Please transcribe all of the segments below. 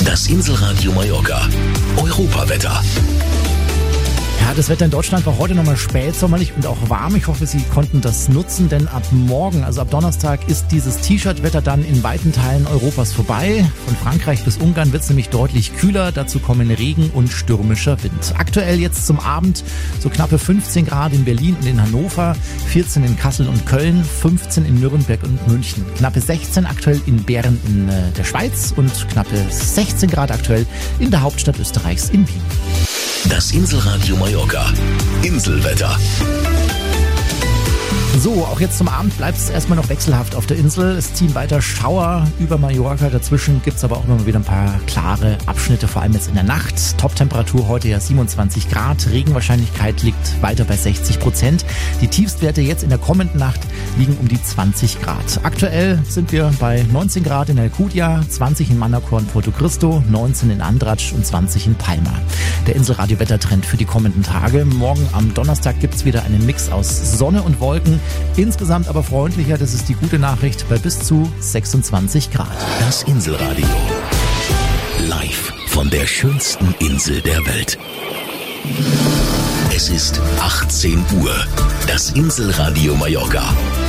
Das Inselradio Mallorca. Europawetter. Ja, das Wetter in Deutschland war heute nochmal spätsommerlich und auch warm. Ich hoffe, Sie konnten das nutzen, denn ab morgen, also ab Donnerstag, ist dieses T-Shirt-Wetter dann in weiten Teilen Europas vorbei. Von Frankreich bis Ungarn wird es nämlich deutlich kühler. Dazu kommen Regen und stürmischer Wind. Aktuell jetzt zum Abend so knappe 15 Grad in Berlin und in Hannover, 14 in Kassel und Köln, 15 in Nürnberg und München. Knappe 16 aktuell in Bern in der Schweiz und knappe 16 Grad aktuell in der Hauptstadt Österreichs in Wien. Das Inselradio Mallorca. Inselwetter. So, auch jetzt zum Abend bleibt es erstmal noch wechselhaft auf der Insel. Es ziehen weiter Schauer über Mallorca. Dazwischen gibt es aber auch immer wieder ein paar klare Abschnitte, vor allem jetzt in der Nacht. Top-Temperatur heute ja 27 Grad. Regenwahrscheinlichkeit liegt weiter bei 60%. Die Tiefstwerte jetzt in der kommenden Nacht liegen um die 20 Grad. Aktuell sind wir bei 19 Grad in Alcudia, 20 in Manacor und Porto Cristo, 19 in Andratsch und 20 in Palma. Der Inselradio-Wettertrend für die kommenden Tage. Morgen am Donnerstag gibt es wieder einen Mix aus Sonne und Wolken. Insgesamt aber freundlicher, das ist die gute Nachricht, bei bis zu 26 Grad. Das Inselradio. Live von der schönsten Insel der Welt. Es ist 18 Uhr. Das Inselradio Mallorca.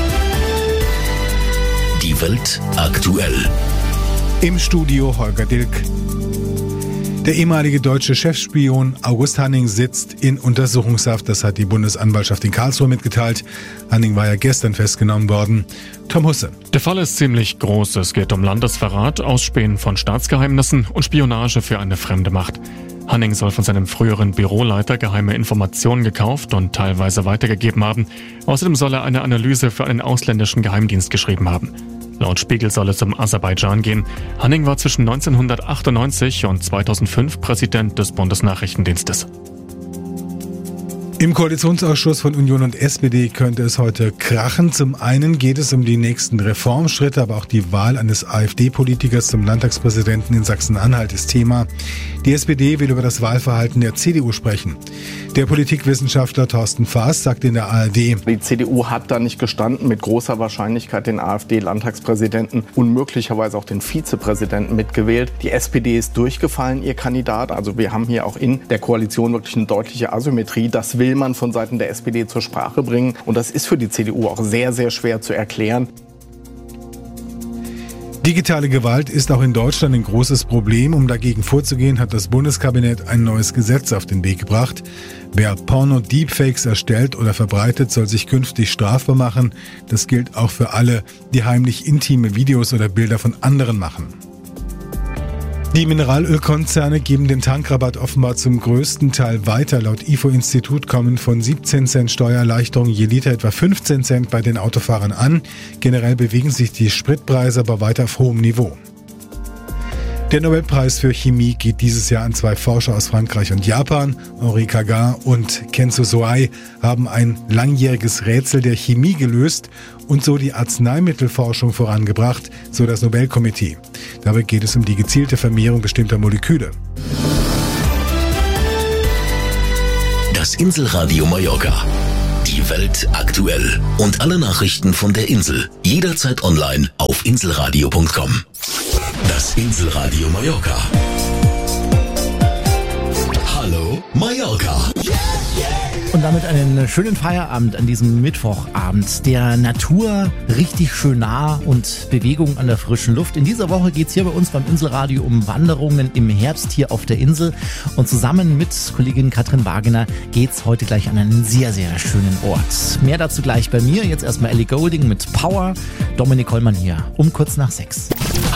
Die Welt aktuell. Im Studio Holger Dilk. Der ehemalige deutsche Chefspion August Hanning sitzt in Untersuchungshaft. Das hat die Bundesanwaltschaft in Karlsruhe mitgeteilt. Hanning war ja gestern festgenommen worden. Tom Husse. Der Fall ist ziemlich groß. Es geht um Landesverrat, Ausspähen von Staatsgeheimnissen und Spionage für eine fremde Macht. Hanning soll von seinem früheren Büroleiter geheime Informationen gekauft und teilweise weitergegeben haben. Außerdem soll er eine Analyse für einen ausländischen Geheimdienst geschrieben haben. Laut Spiegel soll es um Aserbaidschan gehen. Hanning war zwischen 1998 und 2005 Präsident des Bundesnachrichtendienstes. Im Koalitionsausschuss von Union und SPD könnte es heute krachen. Zum einen geht es um die nächsten Reformschritte, aber auch die Wahl eines AfD-Politikers zum Landtagspräsidenten in Sachsen-Anhalt ist Thema. Die SPD will über das Wahlverhalten der CDU sprechen. Der Politikwissenschaftler Thorsten Faas sagt in der ARD: Die CDU hat da nicht gestanden, mit großer Wahrscheinlichkeit den AfD-Landtagspräsidenten und möglicherweise auch den Vizepräsidenten mitgewählt. Die SPD ist durchgefallen, ihr Kandidat. Also wir haben hier auch in der Koalition wirklich eine deutliche Asymmetrie. Das will man von Seiten der SPD zur Sprache bringen. Und das ist für die CDU auch sehr, sehr schwer zu erklären. Digitale Gewalt ist auch in Deutschland ein großes Problem. Um dagegen vorzugehen, hat das Bundeskabinett ein neues Gesetz auf den Weg gebracht. Wer Porno-Deepfakes erstellt oder verbreitet, soll sich künftig strafbar machen. Das gilt auch für alle, die heimlich intime Videos oder Bilder von anderen machen. Die Mineralölkonzerne geben den Tankrabatt offenbar zum größten Teil weiter. Laut IFO-Institut kommen von 17 Cent Steuererleichterung je Liter etwa 15 Cent bei den Autofahrern an. Generell bewegen sich die Spritpreise aber weiter auf hohem Niveau. Der Nobelpreis für Chemie geht dieses Jahr an zwei Forscher aus Frankreich und Japan. Henri Kaga und Kenzo Soai haben ein langjähriges Rätsel der Chemie gelöst und so die Arzneimittelforschung vorangebracht, so das Nobelkomitee. Dabei geht es um die gezielte Vermehrung bestimmter Moleküle. Das Inselradio Mallorca. Die Welt aktuell. Und alle Nachrichten von der Insel. Jederzeit online auf inselradio.com. Das Inselradio Mallorca. Hallo Mallorca. Und damit einen schönen Feierabend an diesem Mittwochabend. Der Natur richtig schön nah und Bewegung an der frischen Luft. In dieser Woche geht's hier bei uns beim Inselradio um Wanderungen im Herbst hier auf der Insel. Und zusammen mit Kollegin Katrin Wagener geht's heute gleich an einen sehr, sehr schönen Ort. Mehr dazu gleich bei mir. Jetzt erstmal Ellie Goulding mit Power. Dominik Hollmann hier um kurz nach 6.